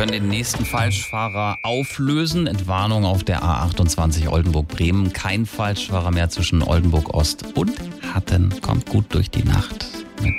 können den nächsten Falschfahrer auflösen. Entwarnung auf der A28 Oldenburg-Bremen. Kein Falschfahrer mehr zwischen Oldenburg-Ost und Hatten. Kommt gut durch die Nacht.